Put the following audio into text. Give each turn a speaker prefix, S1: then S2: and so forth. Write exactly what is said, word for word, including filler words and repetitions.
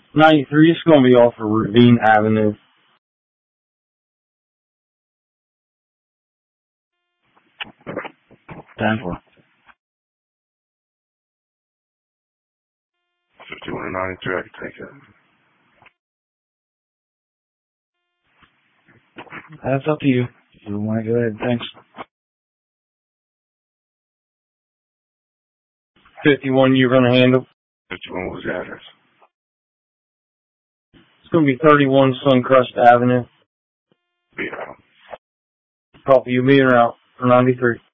S1: ninety-three, it's going to be off of Ravine Avenue. ten four.
S2: fifty-one and ninety-three, I can take it.
S1: That's up to you. If you want to go ahead, thanks. fifty-one, you're going to handle?
S2: fifty-one was the address.
S1: It's going to be thirty-one Suncrest Avenue.
S2: Be out.
S1: Copy, you being out for ninety-three.